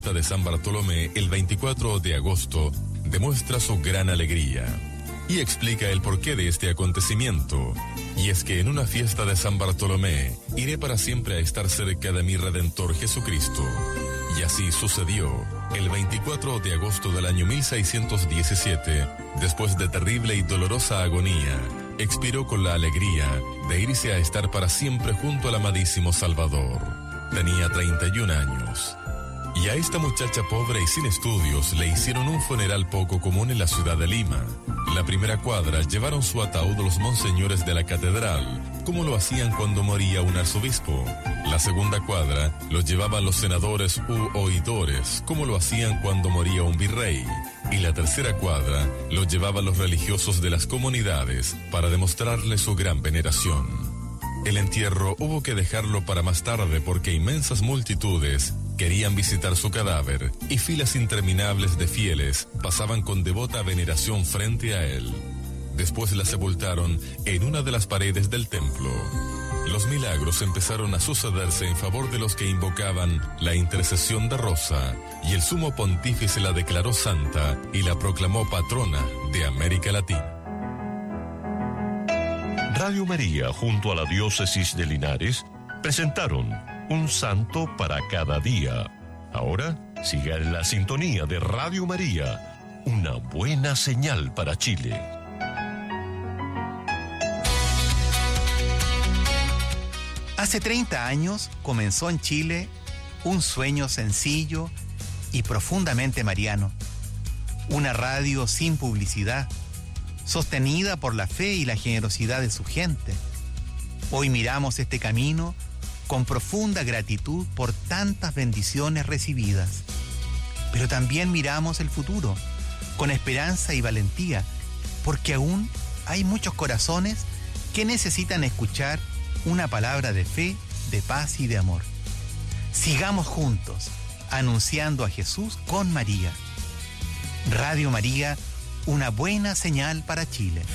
de San Bartolomé el 24 de agosto demuestra su gran alegría y explica el porqué de este acontecimiento. Y es que en una fiesta de San Bartolomé iré para siempre a estar cerca de mi Redentor Jesucristo. Y así sucedió. El 24 de agosto del año 1617, después de terrible y dolorosa agonía, expiró con la alegría de irse a estar para siempre junto al amadísimo Salvador. Tenía 31 años. Y a esta muchacha pobre y sin estudios le hicieron un funeral poco común en la ciudad de Lima. La primera cuadra llevaron su ataúd los monseñores de la catedral, como lo hacían cuando moría un arzobispo. La segunda cuadra lo llevaban los senadores u oidores, como lo hacían cuando moría un virrey. Y la tercera cuadra lo llevaban los religiosos de las comunidades para demostrarle su gran veneración. El entierro hubo que dejarlo para más tarde porque inmensas multitudes querían visitar su cadáver y filas interminables de fieles pasaban con devota veneración frente a él. Después la sepultaron en una de las paredes del templo. Los milagros empezaron a sucederse en favor de los que invocaban la intercesión de Rosa, y el sumo pontífice la declaró santa y la proclamó patrona de América Latina. Radio María, junto a la Diócesis de Linares, presentaron Un Santo para Cada Día. Ahora, siga en la sintonía de Radio María, una buena señal para Chile. Hace 30 años comenzó en Chile un sueño sencillo y profundamente mariano. Una radio sin publicidad, sostenida por la fe y la generosidad de su gente. Hoy miramos este camino con profunda gratitud por tantas bendiciones recibidas. Pero también miramos el futuro con esperanza y valentía, porque aún hay muchos corazones que necesitan escuchar una palabra de fe, de paz y de amor. Sigamos juntos, anunciando a Jesús con María. Radio María, una buena señal para Chile.